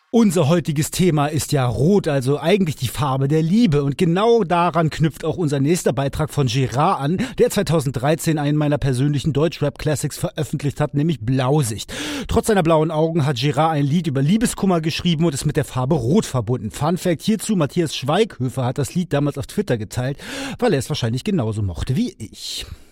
Unser heutiges Thema ist ja Rot, also eigentlich die Farbe der Liebe. Und genau daran knüpft auch unser nächster Beitrag von Gérard an, der 2013 einen meiner persönlichen Deutschrap-Classics veröffentlicht hat, nämlich Blausicht. Trotz seiner blauen Augen hat Gérard ein Lied über Liebeskummer geschrieben und es mit der Farbe Rot verbunden. Fun Fact hierzu, Matthias Schweighöfer hat das Lied damals auf Twitter geteilt, weil er es wahrscheinlich genauso mochte wie ich.